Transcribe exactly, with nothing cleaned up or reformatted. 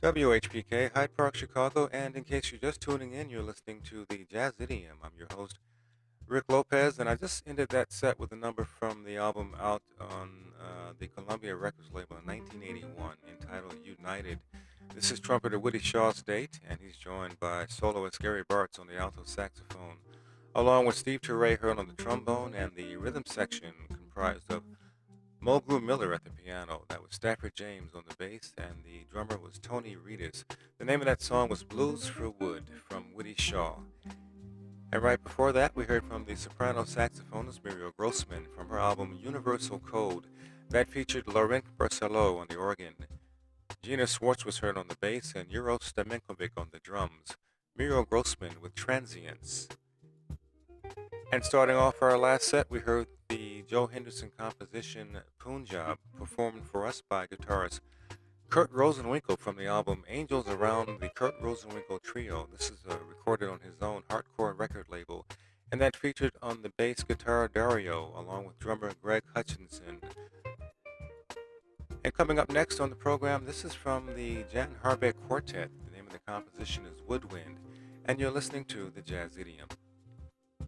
W H P K, Hyde Park, Chicago, and in case you're just tuning in, you're listening to the Jazz Idiom. I'm your host, Rick Lopez, and I just ended that set with a number from the album out on uh, the Columbia Records label in nineteen eighty-one entitled United. This is trumpeter Woody Shaw State, and he's joined by soloist Gary Bartz on the alto saxophone, along with Steve Turre Hurl on the trombone, and the rhythm section comprised of Mulgrew Miller at the piano. That was Stafford James on the bass, and the drummer was Tony Reedus. The name of that song was Blues for Wood from Woody Shaw. And right before that, we heard from the soprano saxophonist Muriel Grossman from her album Universal Code. That featured Laurent Barcelo on the organ. Gina Swartz was heard on the bass, and Euro Stamenkovic on the drums. Muriel Grossman with Transience. And starting off our last set, we heard the Joe Henderson composition Punjab, performed for us by guitarist Kurt Rosenwinkel from the album Angels Around the Kurt Rosenwinkel Trio. This is uh, recorded on his own hardcore record label, and that featured on the bass guitar Dario, along with drummer Greg Hutchinson. And coming up next on the program, this is from the Jan Harbeck Quartet. The name of the composition is Woodwind, and you're listening to the Jazz Idiom.